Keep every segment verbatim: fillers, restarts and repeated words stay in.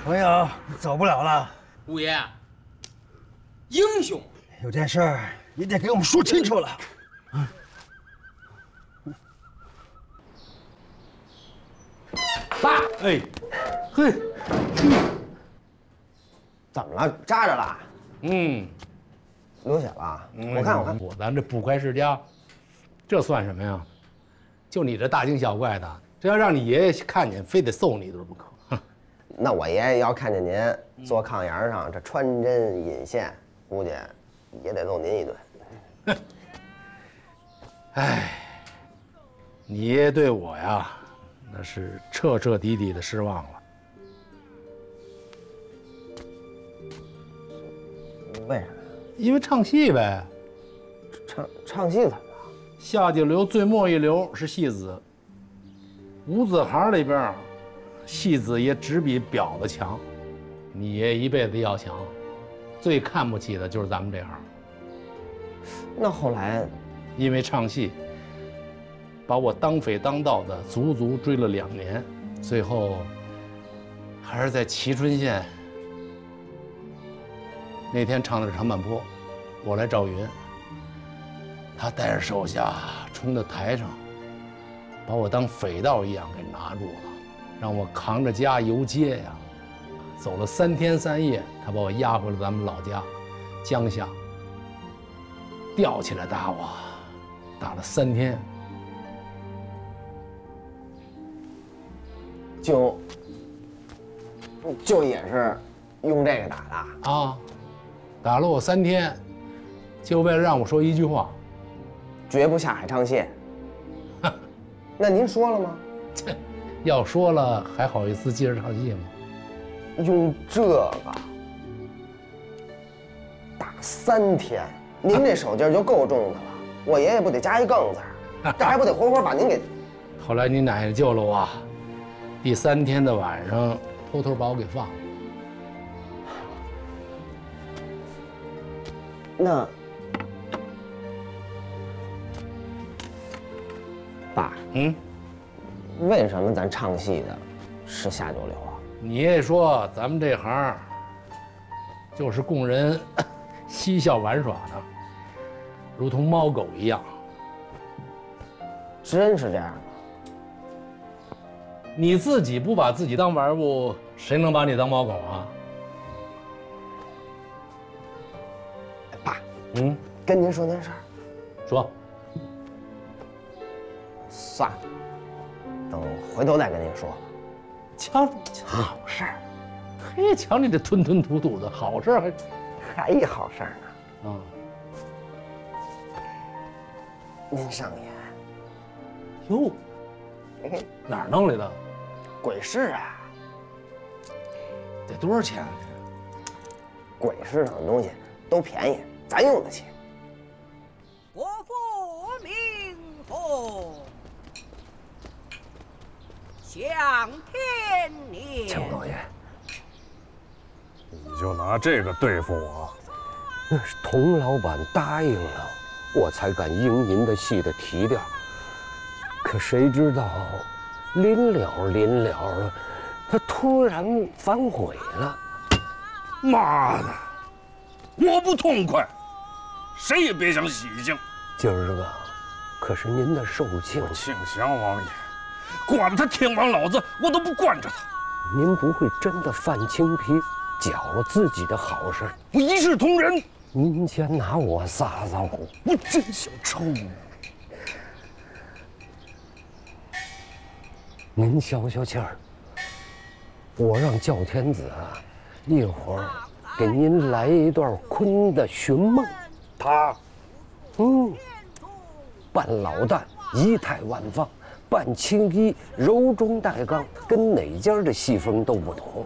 朋友，走不了了。 五爷，英雄， 有件事儿你得给我们说清楚了。 爸， 哎，嘿， 怎么了？扎着了？ 嗯， 流血了？我看我看。 我咱这捕快世家，这算什么呀？就你这大惊小怪的，这要让你爷爷看见，非得揍你一顿不可。 那我爷爷要看见您坐炕沿上这穿针引线，估计也得揍您一顿。 哎，你爷爷对我呀，那是彻彻底底的失望了。 为啥呀？ 因为唱戏呗。 唱唱戏怎么了？ 下九流最末一流是戏子，五子行里边，戏子也只比婊子强。你爷一辈子要强，最看不起的就是咱们这行。 那后来， 因为唱戏，把我当匪当盗的足足追了两年，最后还是在蕲春县那天唱的是长坂坡，我来赵云，他带着手下冲到台上，把我当匪盗一样给拿住了，让我扛着家游街呀，走了三天三夜，他把我押回了咱们老家江夏，吊起来打我，打了三天。 就就也是用这个打的啊，打了我三天，就为了让我说一句话： 绝不下海唱戏。那您说了吗？ 要说了，还好意思接着唱戏吗？ 用这个打三天，您这手劲儿就够重的了。我爷爷不得加一杠子儿，这还不得活活把您给…… 后来你奶奶救了我，第三天的晚上偷偷把我给放了。 那，爸， 嗯， 为什么咱唱戏的是下九流啊？ 你爷爷说咱们这行就是供人嬉笑玩耍的，如同猫狗一样。 真是这样吗？ 你自己不把自己当玩物，谁能把你当猫狗啊？ 爸， 嗯， 跟您说件事儿。 说。 算了，等回头再跟您说吧。 瞧，好事儿，嘿，瞧你这吞吞吐吐的，好事儿还还一好事儿呢。 啊， 您上演。 哟，哪儿弄来的？ 鬼市啊。 得多少钱啊？ 鬼市上的东西都便宜，咱用得起。 国父明父，享天年。 请老爷， 你就拿这个对付我？ 那是童老板答应了，我才敢应您的戏的提调。可谁知道，临了临了了，他突然反悔了。 妈的，我不痛快，谁也别想洗净。 今儿个可是您的寿庆， 庆祥王爷，管他天王老子，我都不惯着他。 您不会真的犯青皮，搅了自己的好事？ 我一视同仁。 您先拿我撒撒火， 我真想抽你。 您消消气儿，我让哮天子啊，一会儿给您来一段坤的寻梦。他，嗯，扮老旦仪态万方，扮青衣柔中带刚，跟哪家的戏风都不同。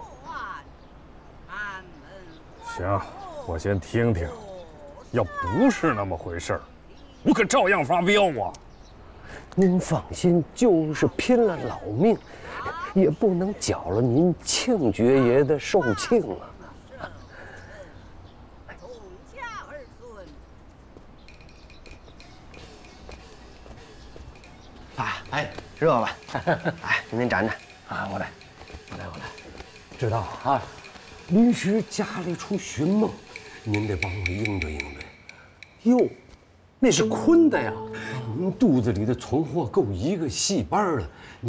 行，我先听听。要不是那么回事儿，我可照样发飙啊！ 您放心，就是拼了老命，也不能搅了您庆爵爷的寿庆啊！ 爸，哎，热吧？哎，您沾沾。 啊，我来，我来，我来。 知道啊，律师家里出寻梦，您得帮我应对应对。 哟，那是坤的呀。 您肚子里的存货够一个戏班的。